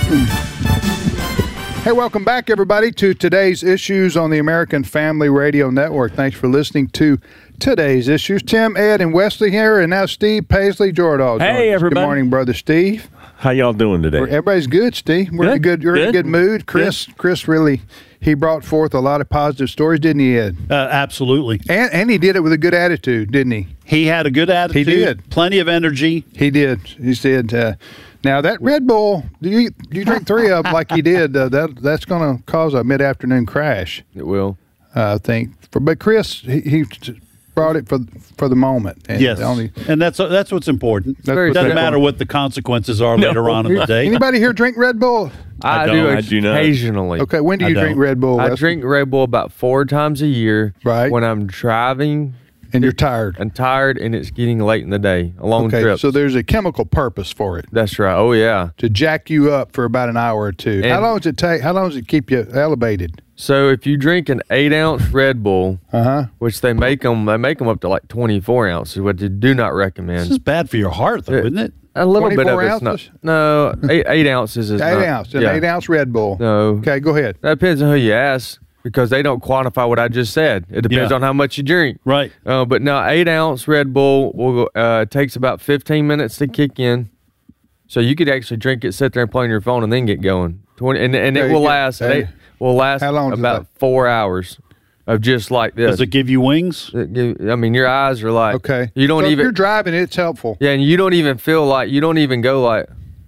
Hey, welcome back, everybody, to today's issues on the American Family Radio Network. Thanks for listening to today's issues. Tim, Ed, and Wesley here, and now Steve Paisley Jordahl. Hey, everybody. Good morning, Brother Steve. How y'all doing today? Everybody's good, Steve. We're you're in a good mood. Chris really, he brought forth a lot of positive stories, didn't he, Ed? Absolutely. And he did it with a good attitude, didn't he? He had a good attitude. He did. Plenty of energy. He did. He said, now that Red Bull, you drink 3 of them like he did, that's going to cause a mid-afternoon crash. It will. I think. But Chris, he brought it for the moment. And yes, and that's what's important. It doesn't matter what the consequences are later on in the day. Anybody here drink Red Bull? I do not. Occasionally. Okay, when do you drink Red Bull? I drink Red Bull about 4 times a year. Right. When I'm driving. And you're tired. I'm tired, and it's getting late in the day. A long trip. So there's a chemical purpose for it. That's right. Oh, yeah. To jack you up for about an hour or two. How long does it take? How long does it keep you elevated? So if you drink an 8-ounce Red Bull, which they make them up to like 24 ounces, which I do not recommend. This is bad for your heart, though, isn't it? A little bit of it's not. No, 8 ounces is 8 ounce. An 8-ounce Red Bull. No. Okay, go ahead. That depends on who you ask, because they don't quantify what I just said. It depends on how much you drink. Right. But now 8-ounce Red Bull takes about 15 minutes to kick in. So you could actually drink it, sit there and play on your phone, and then get going. And it will last. Will last about 4 hours of just like this. Does it give you wings? Your eyes are like, okay. You don't so even. If you're driving, it's helpful. Yeah, and you don't even feel like, you don't even go like,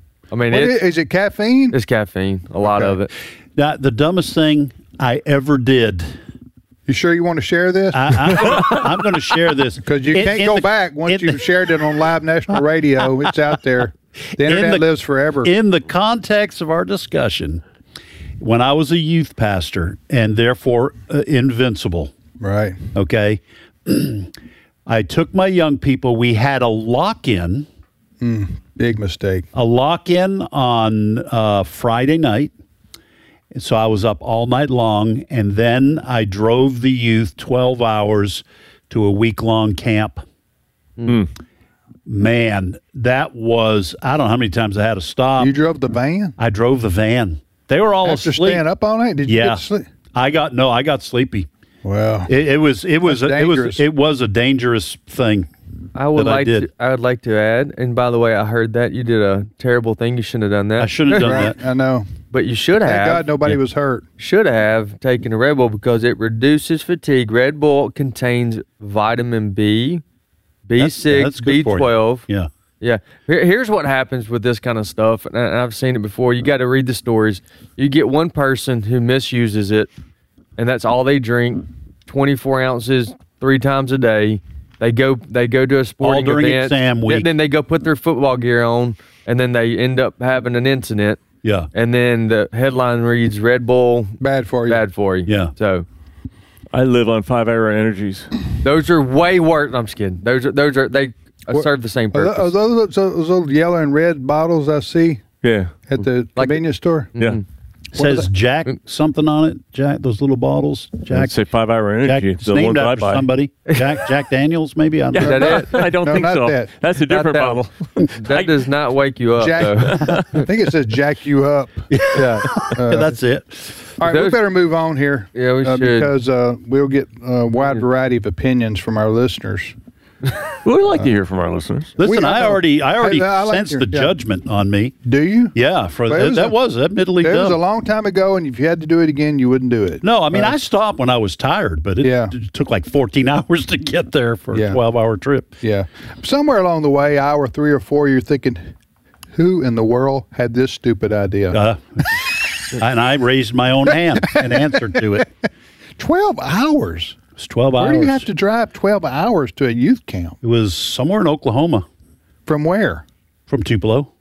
is it caffeine? It's caffeine, a lot of it. Now, the dumbest thing I ever did. You sure you want to share this? I'm going to share this. Because you can't go back once you've shared it on live national radio. It's out there. The internet lives forever. In the context of our discussion, when I was a youth pastor and therefore invincible. Right. Okay. I took my young people. We had a lock-in. Big mistake. A lock-in on Friday night. So I was up all night long, and then I drove the youth 12 hours to a week-long camp. Man, that was, I don't know how many times I had to stop. You drove the van? I drove the van. They were all After asleep. staying up all night? Did you get to sleep? I got sleepy. Well, it was a dangerous thing. I would like to add, and by the way, I heard that you did a terrible thing. You shouldn't have done that. I shouldn't have done that. I know. But you should have. Thank God nobody was hurt. Should have taken a Red Bull because it reduces fatigue. Red Bull contains vitamin B, B6, that's good B12. For you. Yeah. Here's what happens with this kind of stuff, and I've seen it before. You got to read the stories. You get one person who misuses it, and that's all they drink, 24 ounces 3 times a day. They go to a sporting all during event. Exam week. Then they go put their football gear on, and then they end up having an incident. Yeah. And then the headline reads, Red Bull. Bad for you. Bad for you. Yeah. So I live on 5-hour energies. those are way worse. I'm just kidding. Those are they serve the same purpose. Are those little yellow and red bottles I see? Yeah. At the convenience store? Yeah. Says Jack something on it. Jack, those little bottles. Jack. I'd say 5-hour energy. It's named after somebody. Jack Daniels, maybe. I don't know. I don't think so. That. That's a different bottle. That does not wake you up, though. I think it says jack you up. Yeah. That's it. All right, we better move on here. Yeah, we should. Because we'll get a wide variety of opinions from our listeners. We would like to hear from our listeners. Listen, I already I like sensed the judgment on me. Do you? Yeah, that was admittedly dumb. It was a dumb. long time ago, and if you had to do it again, you wouldn't do it. No, I mean, I stopped when I was tired, but it took like 14 hours to get there for a 12-hour trip. Yeah. Somewhere along the way, hour 3 or 4, you're thinking, who in the world had this stupid idea? And I raised my own hand and answered to it. 12 hours? It's 12 hours. Where do you have to drive 12 hours to a youth camp? It was somewhere in Oklahoma. From where? From Tupelo.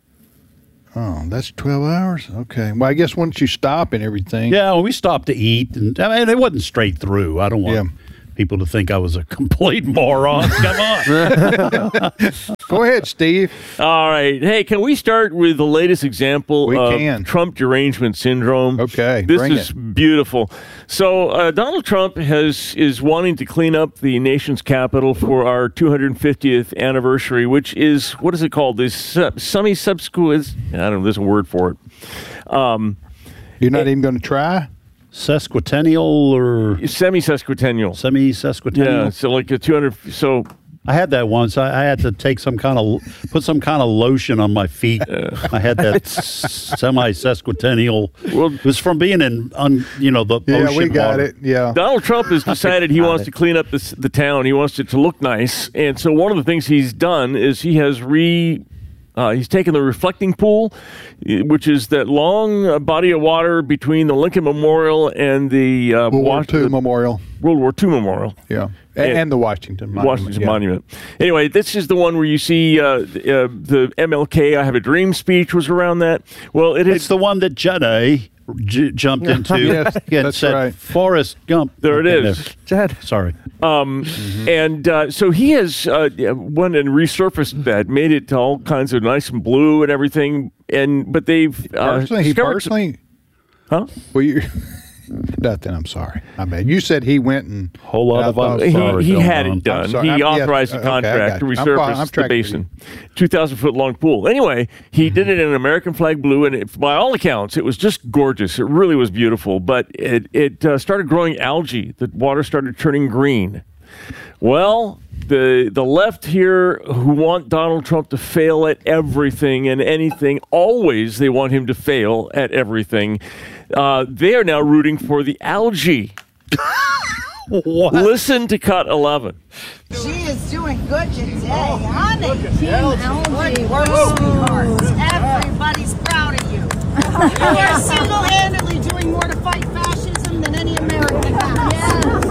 Oh, that's 12 hours? Okay. Well, I guess once you stop and everything. Yeah, well, we stopped to eat. And I mean, it wasn't straight through. I don't want people to think I was a complete moron. Come on. Go ahead, Steve. All right. Hey, can we start with the latest example of Trump derangement syndrome? Okay. This is beautiful. So Donald Trump is wanting to clean up the nation's capital for our 250th anniversary, which is, what is it called? This semi-subsequent, I don't know, there's a word for it. You're not even going to try? Sesquicentennial or Semi-sesquicentennial. semi-sesquicentennial? Yeah, so like a 200. So I had that once. I had to take put some kind of lotion on my feet. I had that semi-sesquicentennial. Well, it was from being in, the Yeah, ocean we got water. it. Yeah. Donald Trump has decided he wants to clean up the town. He wants it to look nice. And so one of the things he's done is he has he's taken the reflecting pool, which is that long body of water between the Lincoln Memorial and the World War II Memorial. World War II Memorial. Yeah. And the Washington Monument. Washington Monument. Anyway, this is the one where you see the MLK I Have a Dream speech was around that. Well, It's the one that Jedi jumped into Yes, and that's said, right. Forrest Gump. There it is. Jed. Sorry. And so he has went and resurfaced that, made it all kinds of nice and blue and everything. But they've Personally, huh? Well, you. Nothing. I'm sorry. I mean, you said he went and Whole lot of I thought- I'm sorry, He going had on. it done. I'm sorry. He I'm- authorized yes, the okay, I contract to got you. I'm resurface the tracking basin. 2,000-foot long pool. Anyway, he did it in American flag blue, and by all accounts, it was just gorgeous. It really was beautiful. But it started growing algae. The water started turning green. Well, the left here who want Donald Trump to fail at everything and anything, always they want him to fail at everything. They are now rooting for the algae. What? Listen to cut 11. She is doing good today, honey. Algae, sweethearts. Everybody's proud of you. You are single-handedly doing more to fight fascism than any American has.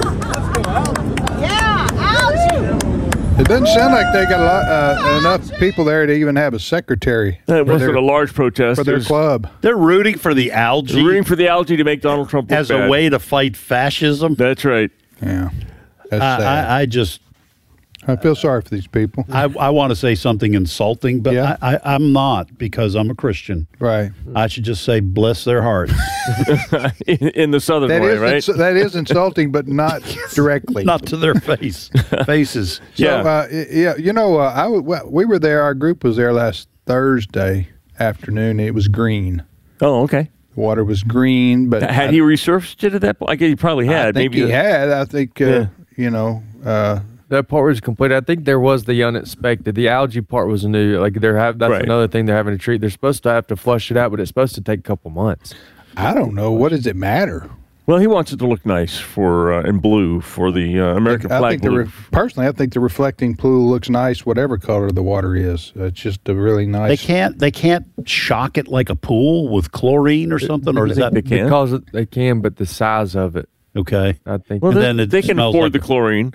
Yeah, algae. It doesn't sound like they got enough people there to even have a secretary It wasn't a large protest. for their It was- club. They're rooting for the algae They're rooting for the algae to make Donald Trump look as bad. a way to fight fascism. That's right. Yeah, that's sad. I I feel sorry for these people. I want to say something insulting, but Yeah. I'm not, because I'm a Christian. Right. I should just say, bless their hearts. in the southern That way, is right? that is insulting, but not directly. Not to their faces. Yeah. So, we were there. Our group was there last Thursday afternoon. It was green. Oh, okay. The water was green, but Had he resurfaced it at that point? I guess he probably had. I think Maybe he had. I think That part was complete. I think there was the unexpected. The algae part was new. Like that's Right. another thing they're having to treat. They're supposed to have to flush it out, but it's supposed to take a couple months. I don't know. What does it matter? Well, he wants it to look nice and blue for the American I flag. think blue. personally, I think the reflecting pool looks nice, whatever color the water is. It's just a really nice. They can't shock it like a pool with chlorine or something, or is that they can? Because they can, but the size of it, okay? I think. Well, And they, then it they can smells afford like the chlorine.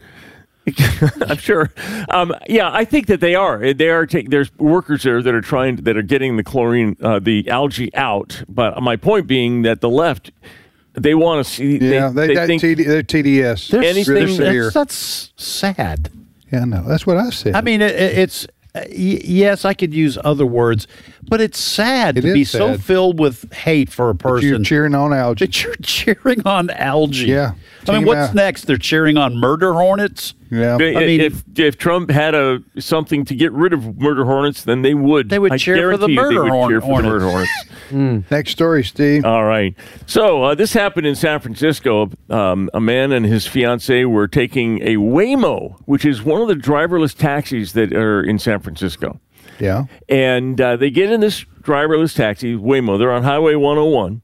I'm sure. Yeah, I think that they are. There's workers there that are getting the chlorine, the algae out. But my point being that the left, they want to see. Yeah, they think they're TDS. They're anything- Really severe. that's sad. Yeah, no, that's what I said. I mean, it's yes, I could use other words, but it's sad It to is be so sad. filled with hate for a But you're person cheering on algae. that you're cheering on algae. Yeah. I mean, Team what's out. next? They're cheering on murder hornets. Yeah, I mean- if Trump had something to get rid of murder hornets, then they would. They would I cheer for the guarantee you murder they would cheer for the hornets. murder hornets. Next story, Steve. All right. So this happened in San Francisco. A man and his fiancee were taking a Waymo, which is one of the driverless taxis that are in San Francisco. Yeah, And they get in this driverless taxi, Waymo. They're on Highway 101.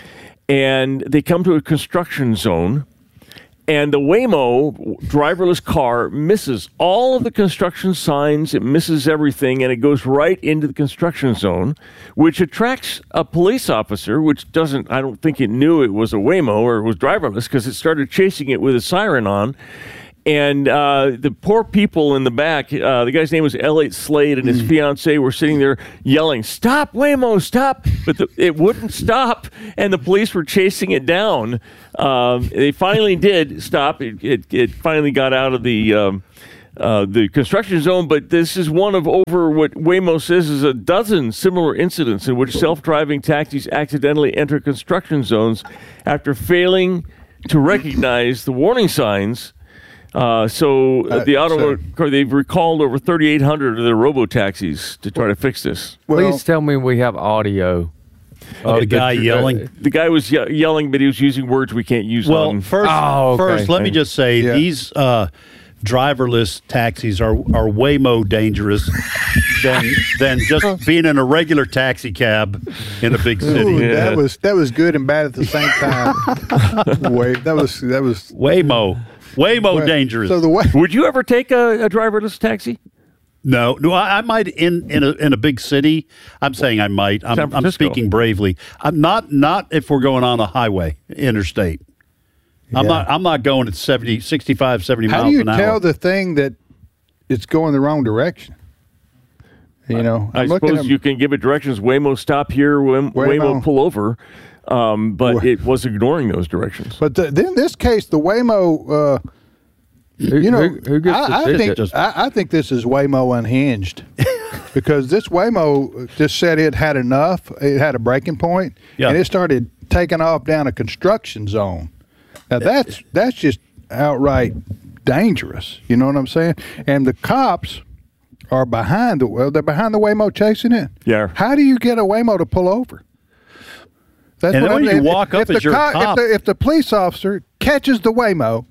And they come to a construction zone. And the Waymo driverless car misses all of the construction signs. It misses everything, and it goes right into the construction zone, which attracts a police officer, which doesn't, I don't think it knew it was a Waymo or it was driverless, because it started chasing it with a siren on. And the poor people in the back, the guy's name was Elliot Slade and his fiancee were sitting there yelling, "Stop, Waymo, stop!" But it wouldn't stop, and the police were chasing it down. They finally did stop. It finally got out of the construction zone, but this is one of over what Waymo says is a dozen similar incidents in which self-driving taxis accidentally enter construction zones after failing to recognize the warning signs. They've recalled over 3,800 of their robo-taxis to try to fix this. well, Please tell me we have audio. The guy yelling. The guy was yelling, but he was using words we can't use. Well, on. first, let me just say these driverless taxis are way more dangerous than just being in a regular taxi cab in a big city. Ooh, that was good and bad at the same time. that was way more dangerous. So would you ever take a driverless taxi? No, I might in a big city. I'm saying I might. I'm speaking bravely. I'm not if we're going on a highway, interstate. Yeah. I'm not going at 65, 70 miles How do you an hour. tell the thing that it's going the wrong direction? You know, I suppose you can give it directions. Waymo stop here. Waymo pull over. But it was ignoring those directions. But then in this case, the Waymo. Who gets the ticket? I think this is Waymo unhinged because this Waymo just said it had enough. It had a breaking point, and it started taking off down a construction zone. Now that's just outright dangerous. You know what I'm saying? And the cops are behind they're behind the Waymo chasing it. Yeah. How do you get a Waymo to pull over? That's and then when you walk up as your cop, if the police officer catches the Waymo,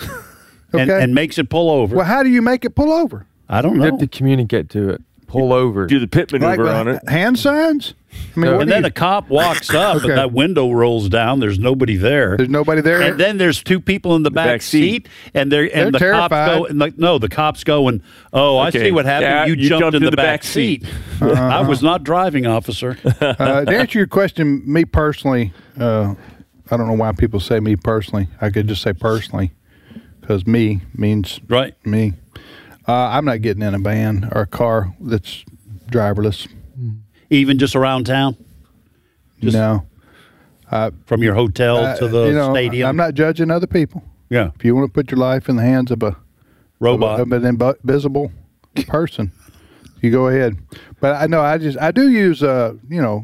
and makes it pull over. Well, how do you make it pull over? I don't You know. have to communicate to it. Pull over. Do the pit maneuver on it. Hand signs? I mean, And then a cop walks up and that window rolls down. There's nobody there. There's nobody there. And then there's two people in the back seat, and the terrified. cops go. And the cops going, "Oh, I see what happened. Yeah, you jumped in the back seat. I was not driving, officer." To answer your question, me personally, I don't know why people say me personally. I could just say personally, because me means me. I'm not getting in a van or a car that's driverless. Even just around town? No. From your hotel to the stadium? I'm not judging other people. Yeah. If you want to put your life in the hands of a robot, of an invisible person, you go ahead. But I do use the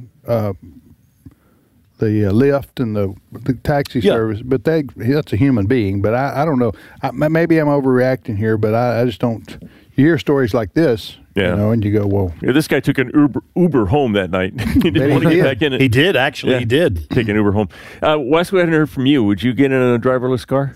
Lyft and the taxi service, but that's a human being. But I don't know. Maybe I'm overreacting here, but I just don't. You hear stories like this, and you go, "Whoa!" Yeah, this guy took an Uber home that night. He didn't want to get back in it. He did actually. He did take an Uber home. Wes, we hadn't heard from you. Would you get in a driverless car?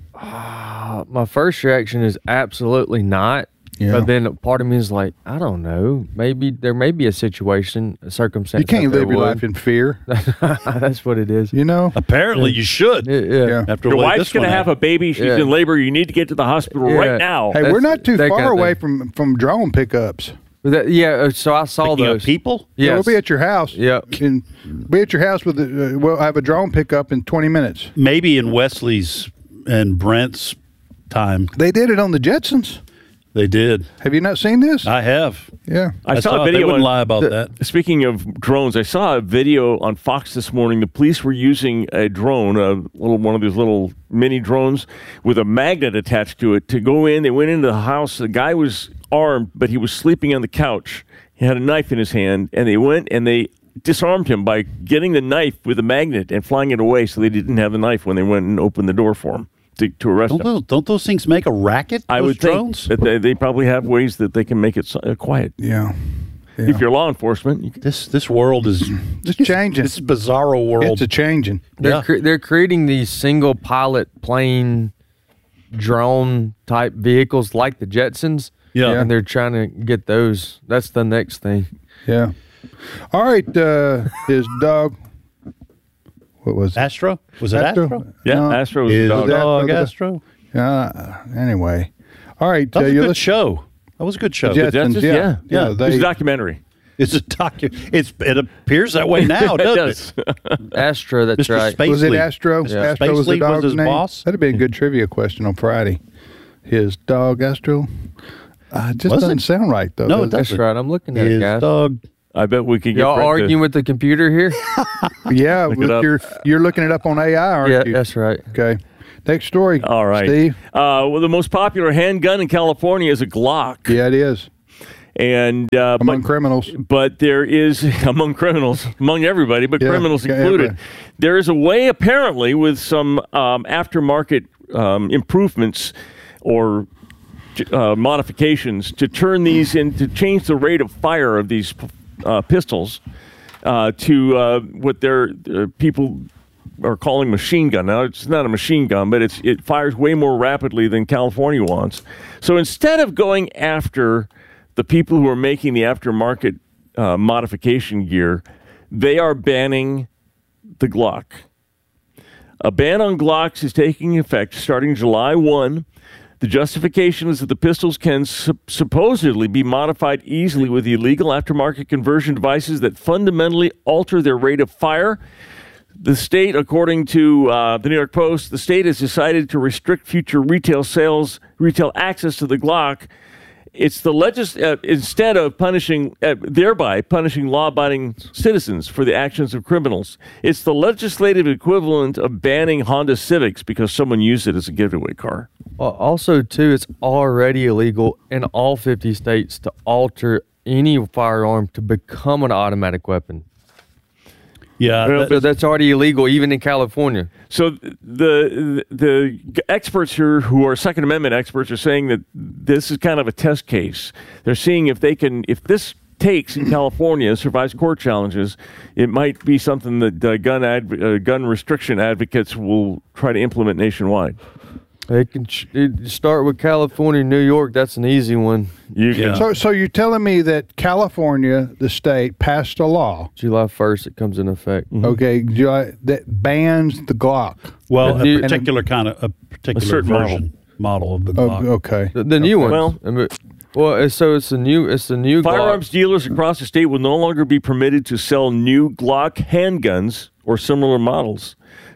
My first reaction is absolutely not. Yeah. But then part of me is like, I don't know. Maybe there may be a situation, a circumstance. You can't live your life in fear. That's what it is. You know. Apparently, you should. Yeah. After your wife's going to have a baby. She's in labor. You need to get to the hospital right now. Hey, we're not too far away from drone pickups. So I saw those people. Yeah, we'll be at your house. Yeah, and be at your house with we'll have a drone pickup in 20 minutes. Maybe in Wesley's and Brent's time. They did it on the Jetsons. They did. Have you not seen this? I have. Yeah. I saw a video. They wouldn't lie about that. Speaking of drones, I saw a video on Fox this morning. The police were using a drone, one of these little mini drones with a magnet attached to it to go in. They went into the house. The guy was armed, but he was sleeping on the couch. He had a knife in his hand, and they went and they disarmed him by getting the knife with a magnet and flying it away so they didn't have the knife when they went and opened the door for him. To arrest them. Don't those things make a racket? I would drones? think that they probably have ways that they can make it quiet. Yeah. If you're law enforcement, this world is it's changing. This bizarro world. It's a changing. They're creating these single pilot plane drone type vehicles like the Jetsons. Yeah, and they're trying to get those. That's the next thing. Yeah. All right. His dog. What was it? Astro? Was it Astro? Yeah, No. Astro was Is the the dog Astro? Anyway. All right. That was a good show. That was a good show. Jetsons, yeah. They, it's a documentary. It's a It appears that way now, doesn't it? Astro, that's Mr. right. Spacely. Was it Astro? Yeah. Astro was the Spacely dog's was his name? boss? That'd have been a good trivia question on Friday. His dog Astro? Just Was doesn't it? sound right, though. No, does That's right. I'm looking at it, His guys. dog. I bet we could get Y'all Brent to- arguing with the computer here? Yeah, Look it up. you're looking it up on AI, aren't Yeah, you? that's right. Okay. Next story. All right, Steve. Well, the most popular handgun in California is a Glock, Yeah, it is. and Among criminals. But there is among criminals, among everybody, but Yeah, criminals yeah, included. everybody. There is a way, apparently, with some aftermarket improvements or modifications to turn these in to change the rate of fire of these pistols to what their people are calling machine gun. Now, it's not a machine gun, but it fires way more rapidly than California wants. So instead of going after the people who are making the aftermarket modification gear, they are banning the Glock. A ban on Glocks is taking effect starting July 1. The justification is that the pistols can supposedly be modified easily with illegal aftermarket conversion devices that fundamentally alter their rate of fire. The state, according to the New York Post, the state has decided to restrict future retail access to the Glock. It's the instead of thereby punishing law-abiding citizens for the actions of criminals. It's the legislative equivalent of banning Honda Civics because someone used it as a getaway car. Well, also, too, it's already illegal in all 50 states to alter any firearm to become an automatic weapon. Yeah, so that's already illegal, even in California. So the experts here, who are Second Amendment experts, are saying that this is kind of a test case. They're seeing if this takes in California, survives court challenges, it might be something that gun restriction advocates will try to implement nationwide. They can start with California, New York. That's an easy one. So you're telling me that California, the state, passed a law July 1st. It comes in effect. Mm-hmm. Okay, that bans the Glock. Well, a particular version model of the Glock. Okay, the new one. Well, so it's a new firearms Glock. Dealers across the state will no longer be permitted to sell new Glock handguns or similar models.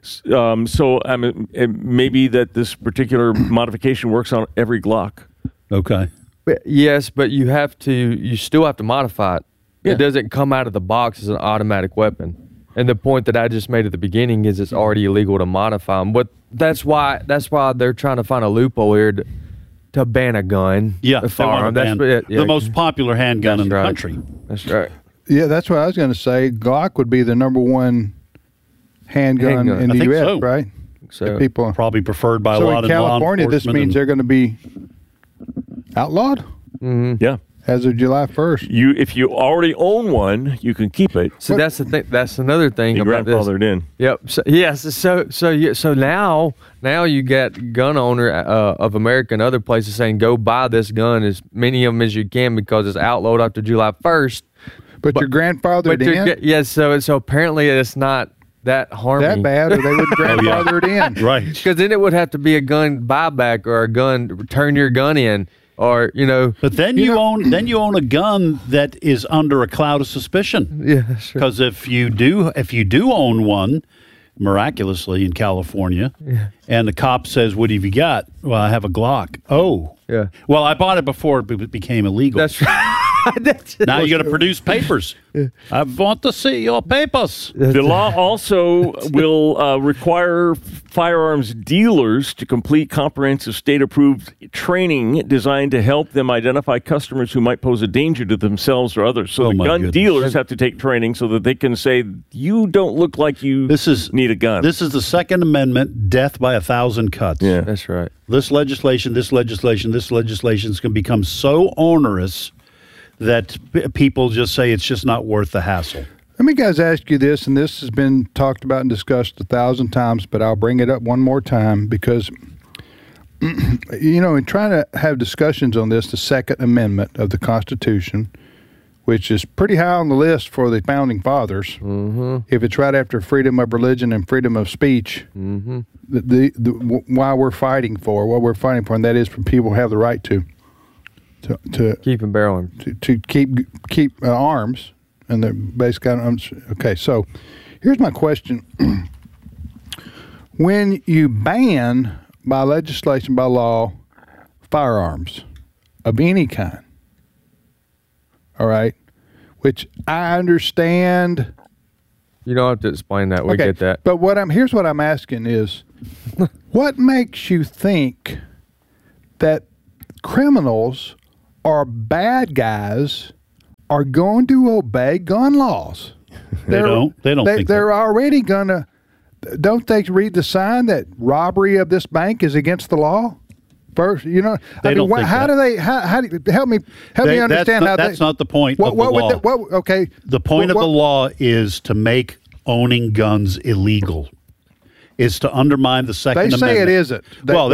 So it may be that this particular modification works on every Glock. Okay. Yes, but you still have to modify it. Yeah. It doesn't come out of the box as an automatic weapon. And the point that I just made at the beginning is it's already illegal to modify them. But that's why they're trying to find a loophole here to ban a gun. Yeah, a firearm. The most popular handgun in the country. That's right. Yeah, that's what I was going to say. Glock would be the number one handgun in the U.S., so. Right? So people probably preferred by a lot of California. This means they're going to be outlawed. Mm-hmm. Yeah, as of July 1st. If you already own one, you can keep it. So that's the thing. That's another thing about this. Grandfathered in. Yep. So, yes. So now you get gun owner of America and other places saying go buy this gun, as many of them as you can, because it's outlawed after July 1st. But your grandfathered in. Yes. So apparently it's not that harming. That bad, or they would grandfather it in. Right. Because then it would have to be a gun buyback or a gun, turn your gun in, or, But then you own a gun that is under a cloud of suspicion. Yeah, sure. Because if you do own one, miraculously in California, and the cop says, "What have you got?" "Well, I have a Glock." "Oh. Yeah. Well, I bought it before it became illegal." That's right. Now you got to produce papers. I want to see your papers. The law also will require firearms dealers to complete comprehensive state-approved training designed to help them identify customers who might pose a danger to themselves or others. So the gun dealers have to take training so that they can say, you don't look like you need a gun. This is the Second Amendment, death by 1,000 cuts. Yeah, that's right. This legislation is going to become so onerous that people just say it's just not worth the hassle. Let me, guys, ask you this, and this has been talked about and discussed 1,000 times, but I'll bring it up one more time because, in trying to have discussions on this, the Second Amendment of the Constitution, which is pretty high on the list for the Founding Fathers, if it's right after freedom of religion and freedom of speech, why we're fighting for, what we're fighting for, and that is for people to have the right to keep and bear arms, to keep arms, and the basic arms. Okay, so here's my question: when you ban by legislation, by law, firearms of any kind, all right, which I understand. You don't have to explain that. We get that. But here's what I'm asking is, what makes you think that criminals or bad guys are going to obey gun laws? They don't think they're already gonna. Don't they read the sign that robbery of this bank is against the law? first? You know, How do they? How do you, help me understand how that's not the point of the law. Okay. The point of the law is to make owning guns illegal. Is to undermine the Second Amendment. They say it isn't.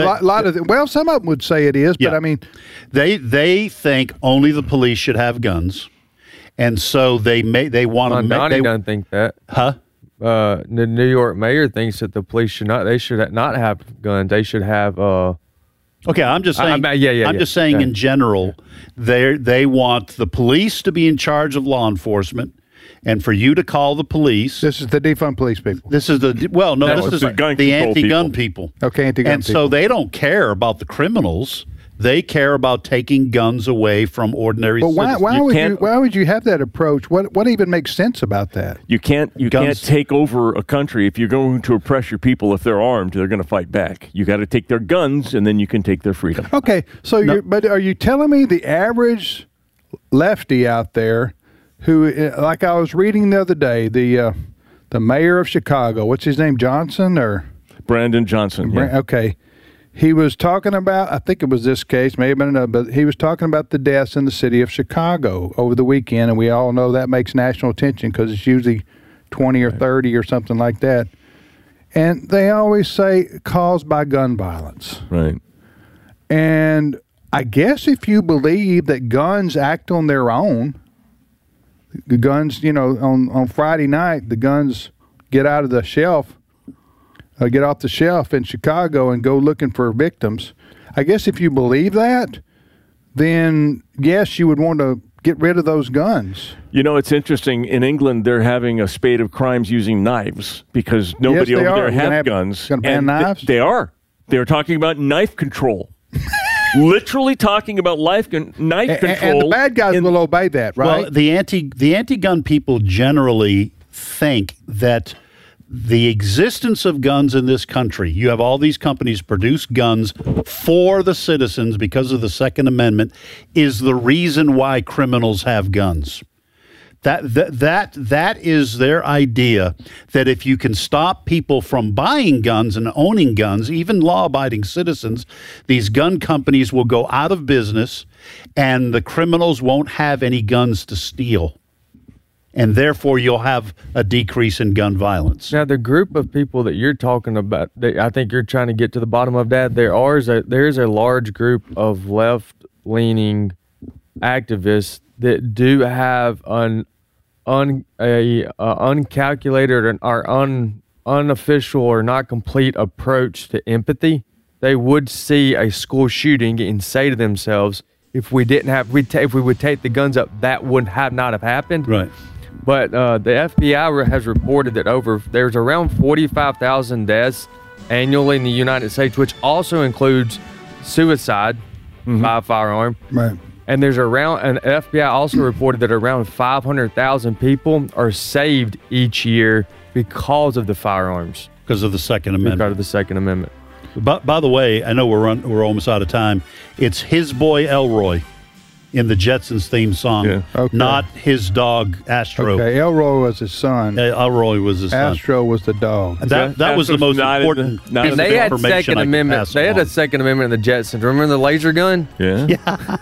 Some of them would say it is, but I mean, they think only the police should have guns, and so they want to. Donnie doesn't think that, huh? The New York mayor thinks that the police should not have guns. They should have. Okay, I'm just saying. I'm just saying in general, they want the police to be in charge of law enforcement. And for you to call the police. This is the defund police people. This is the anti-gun people. Okay, anti-gun people. And so they don't care about the criminals. They care about taking guns away from ordinary citizens. Why would you have that approach? What even makes sense about that? You can't take over a country. If you're going to oppress your people, if they're armed, they're going to fight back. You got to take their guns, and then you can take their freedom. Okay, so but are you telling me the average lefty out there, who, like I was reading the other day, the mayor of Chicago, what's his name, Johnson or Brandon Johnson? Yeah. Okay, he was talking about, I think it was this case, maybe another, but he was talking about the deaths in the city of Chicago over the weekend, and we all know that makes national attention because it's usually 20 or 30 or something like that, and they always say caused by gun violence. Right. And I guess if you believe that guns act on their own. The guns, on Friday night, the guns get out of the shelf, get off the shelf in Chicago and go looking for victims. I guess if you believe that, then yes, you would want to get rid of those guns. It's interesting. In England, they're having a spate of crimes using knives because nobody over there has guns. Going to ban knives? They are. They're talking about knife control. Literally talking about knife control. And the bad guys will obey that, right? Well, the anti-gun people generally think that the existence of guns in this country, you have all these companies produce guns for the citizens because of the Second Amendment, is the reason why criminals have guns. That is their idea, that if you can stop people from buying guns and owning guns, even law-abiding citizens, these gun companies will go out of business and the criminals won't have any guns to steal. And therefore, you'll have a decrease in gun violence. Now, the group of people that you're talking about, I think you're trying to get to the bottom of that. There is a large group of left-leaning activists that do have an uncalculated or unofficial or not complete approach to empathy. They would see a school shooting and say to themselves, if we would take the guns up, that would not have happened. Right. But the FBI has reported that there's around 45,000 deaths annually in the United States, which also includes suicide by a firearm. Right. And the FBI also reported that around 500,000 people are saved each year because of the firearms. Because of the Second Amendment. Because of the Second Amendment. By the way, I know we're almost out of time. It's his boy Elroy in the Jetsons theme song, not his dog Astro. Okay, Elroy was his son. Elroy was his son. Astro was the dog. That was the most important piece of they had information Second Amendment. They had a Second Amendment in the Jetsons. Remember the laser gun? Yeah.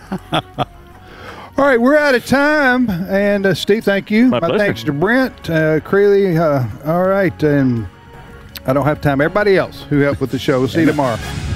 All right, we're out of time. And Steve, thank you. My pleasure. Thanks to Brent, Creeley. All right, and I don't have time. Everybody else who helped with the show. We'll see you tomorrow.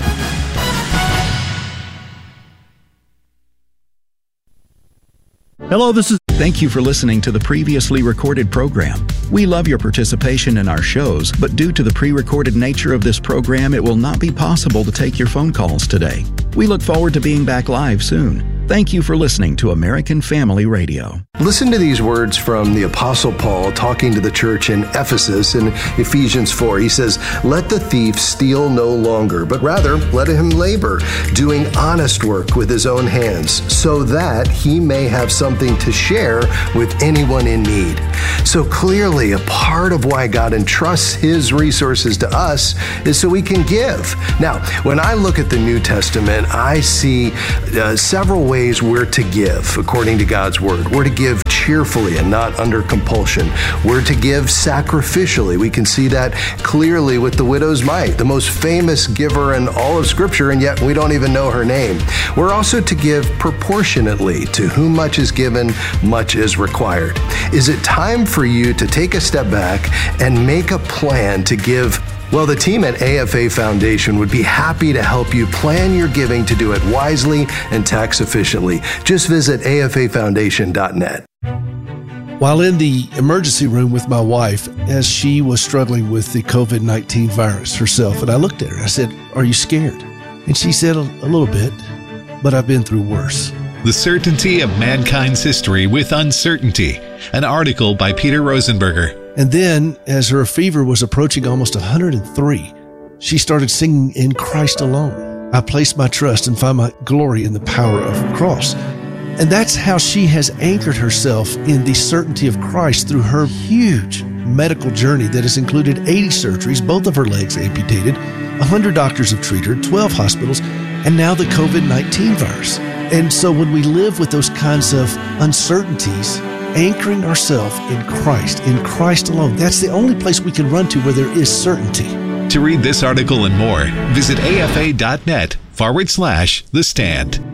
Hello, Thank you for listening to the previously recorded program. We love your participation in our shows, but due to the pre-recorded nature of this program, it will not be possible to take your phone calls today. We look forward to being back live soon. Thank you for listening to American Family Radio. Listen to these words from the Apostle Paul talking to the church in Ephesus in Ephesians 4. He says, "Let the thief steal no longer, but rather let him labor, doing honest work with his own hands, so that he may have something to share with anyone in need." So clearly, a part of why God entrusts his resources to us is so we can give. Now, when I look at the New Testament, I see several ways we're to give according to God's word. We're to give give cheerfully and not under compulsion. We're to give sacrificially. We can see that clearly with the widow's mite, the most famous giver in all of Scripture, and yet we don't even know her name. We're also to give proportionately. To whom much is given, much is required. Is it time for you to take a step back and make a plan to give? Well, the team at AFA Foundation would be happy to help you plan your giving to do it wisely and tax efficiently. Just visit afafoundation.net. While in the emergency room with my wife, as she was struggling with the COVID-19 virus herself, and I looked at her, I said, "Are you scared?" And she said, a little bit, but I've been through worse. The Certainty of Mankind's History with Uncertainty, an article by Peter Rosenberger. And then, as her fever was approaching almost 103, she started singing "In Christ Alone. I place my trust and find my glory in the power of the cross." And that's how she has anchored herself in the certainty of Christ through her huge medical journey that has included 80 surgeries, both of her legs amputated, 100 doctors have treated her, 12 hospitals, and now the COVID-19 virus. And so when we live with those kinds of uncertainties, anchoring ourselves in Christ alone, that's the only place we can run to where there is certainty. To read this article and more, visit afa.net/The Stand.